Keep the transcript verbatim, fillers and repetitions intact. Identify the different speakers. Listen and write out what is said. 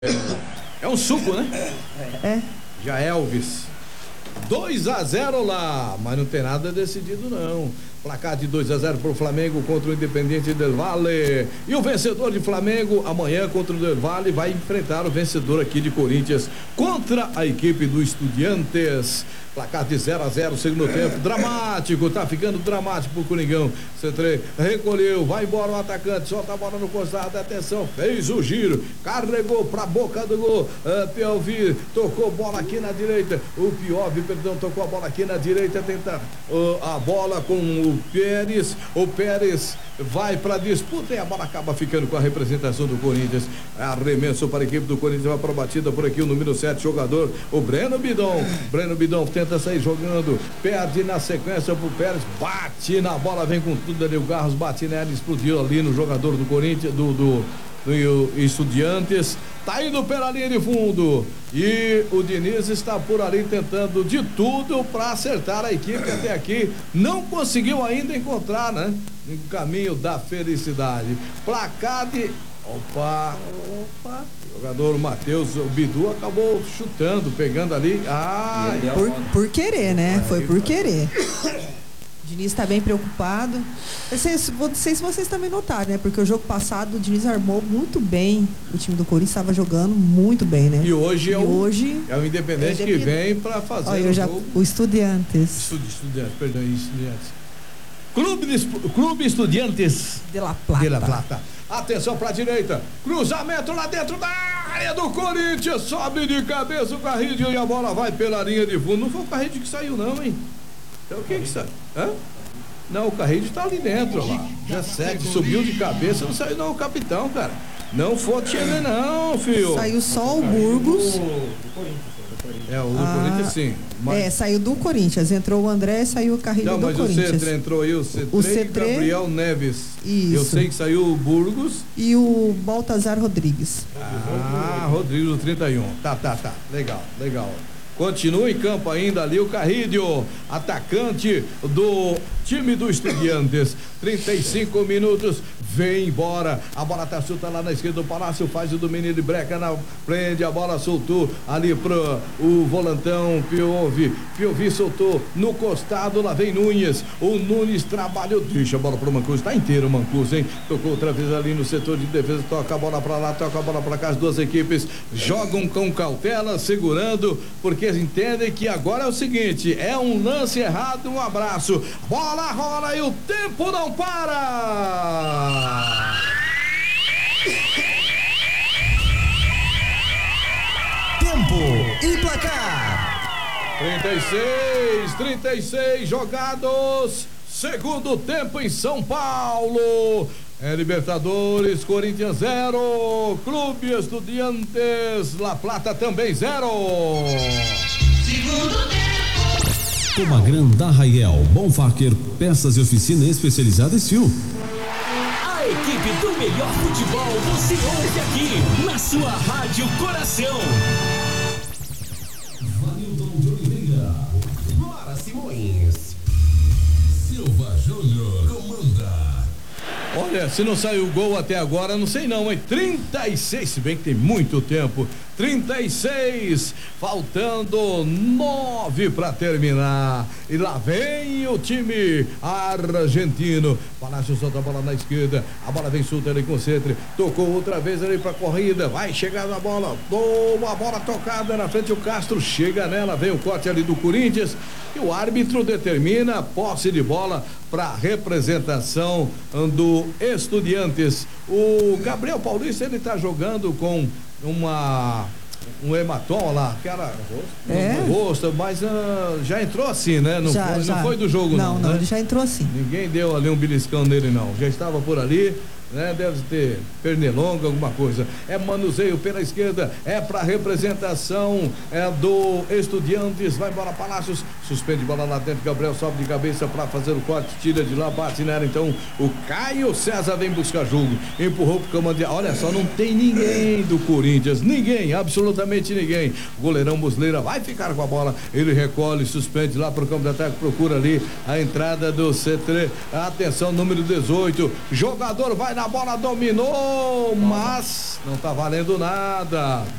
Speaker 1: É um suco, né?
Speaker 2: É.
Speaker 1: Já Elvis. dois a zero lá, mas não tem nada decidido não. Placar de dois a zero pro Flamengo contra o Independiente del Valle. E o vencedor de Flamengo amanhã contra o Del Valle vai enfrentar o vencedor aqui de Corinthians contra a equipe do Estudiantes. Placar de zero a zero, segundo tempo, dramático, tá ficando dramático pro Coringão. C três recolheu, vai embora o atacante, solta a bola no costado, atenção, fez o giro, carregou pra boca do gol, uh, Piauvi, tocou bola aqui na direita, o Piauvi, perdão, tocou a bola aqui na direita, tenta uh, a bola com o Pérez, o Pérez vai pra disputa e a bola acaba ficando com a representação do Corinthians. Arremesso para a equipe do Corinthians, vai pra batida por aqui o número sete, jogador, o Breno Bidon, Breno Bidon tenta sair jogando, perde na sequência pro Pérez, bate na bola, vem com tudo ali, o Garros bate nela, explodiu ali no jogador do Corinthians, do, do, do Estudiantes, tá indo pela linha de fundo e o Diniz está por ali tentando de tudo para acertar a equipe até aqui, não conseguiu ainda encontrar, né, o caminho da felicidade. Placar de Opa, opa, jogador Matheus, o Bidu acabou chutando, pegando ali. Ah,
Speaker 2: por, por querer, né? Foi por querer. O Diniz está bem preocupado. Não sei, não sei se vocês também notaram, né? Porque o jogo passado o Diniz armou muito bem. O time do Corinthians estava jogando muito bem, né?
Speaker 1: E hoje,
Speaker 2: e
Speaker 1: é, o,
Speaker 2: hoje
Speaker 1: é o Independente é que vem para fazer
Speaker 2: olha,
Speaker 1: o
Speaker 2: já,
Speaker 1: jogo.
Speaker 2: O Estudiantes.
Speaker 1: Estudi, estudiantes, perdão, Estudiantes. Clube, Clube Estudiantes
Speaker 2: de La Plata.
Speaker 1: De La Plata. Atenção pra direita, cruzamento lá dentro da área do Corinthians, sobe de cabeça o Carrilho e a bola vai pela linha de fundo. Não foi o Carrilho que saiu não, hein? Então o que que saiu? Hã? Não, o Carrilho tá ali dentro, ó lá. Já sete, subiu de cabeça, não saiu não o capitão, cara. Não foi chegar não, filho.
Speaker 2: Saiu só o Burgos.
Speaker 1: É, o do
Speaker 2: ah,
Speaker 1: Corinthians sim.
Speaker 2: Mas... É, saiu do Corinthians. Entrou o André e saiu o Carrilho do Corinthians. Não, mas o
Speaker 1: C três entrou aí, o C três
Speaker 2: o C três,
Speaker 1: e Gabriel Neves.
Speaker 2: Isso.
Speaker 1: Eu sei que saiu o Burgos.
Speaker 2: E o Baltazar Rodrigues.
Speaker 1: Ah, Rodrigues, trinta e um. Tá, tá, tá. Legal, legal. Continua em campo ainda ali o Carrilho, atacante do time do Estudiantes. trinta e cinco minutos, vem embora. A bola tá solta lá na esquerda do Palácio, faz o domínio de breca, na, prende a bola, soltou ali pro o volantão Piauvi. Piauvi soltou no costado, lá vem Nunes. O Nunes trabalhou, deixa a bola pro Mancuso, tá inteiro o Mancuso, hein? Tocou outra vez ali no setor de defesa, toca a bola pra lá, toca a bola pra cá. As duas equipes jogam com cautela, segurando, porque entendem que agora é o seguinte, é um lance errado, um abraço, bola rola e o tempo não para.
Speaker 3: Tempo e placar.
Speaker 1: trinta e seis, trinta e seis jogados, segundo tempo em São Paulo. É Libertadores, Corinthians zero, Clube Estudiantes, La Plata também zero.
Speaker 3: Segundo tempo. Comagran da Raiel, Bonfacker, peças e oficina especializada Estil.
Speaker 4: A equipe do melhor futebol você ouve aqui, na sua Rádio Coração.
Speaker 3: Vanilton de Oliveira, Mara Simões, Silva Júnior, comanda.
Speaker 1: Olha, se não saiu o gol até agora, não sei não, hein? trinta e seis, se bem que tem muito tempo. trinta e seis, faltando nove para terminar. E lá vem o time argentino. Palácio solta a bola na esquerda. A bola vem solta ali com o Cetre. Tocou outra vez ali para corrida. Vai chegar na bola. Boa bola tocada na frente. O Castro chega nela. Vem o corte ali do Corinthians. E o árbitro determina a posse de bola para representação do Estudiantes. O Gabriel Paulista, ele tá jogando com uma um hematoma lá, cara,
Speaker 2: é?
Speaker 1: no rosto, mas uh, já entrou assim, né? Não,
Speaker 2: já,
Speaker 1: foi,
Speaker 2: já.
Speaker 1: não foi do jogo não,
Speaker 2: não, não,
Speaker 1: né?
Speaker 2: ele já entrou assim.
Speaker 1: Ninguém deu ali um beliscão nele não, já estava por ali, né? Deve ter pernilonga, alguma coisa. É manuseio pela esquerda, é para representação é do Estudiantes, vai embora Palácios, suspende bola lá dentro, Gabriel sobe de cabeça para fazer o corte, tira de lá, bate nela, então o Caio César vem buscar jogo, empurrou pro comando, olha só, não tem ninguém do Corinthians, ninguém, absolutamente ninguém. O goleirão Musleira vai ficar com a bola, ele recolhe, suspende lá pro campo de ataque, procura ali a entrada do C três, atenção, número dezoito, jogador vai na na bola, dominou, mas não tá valendo nada.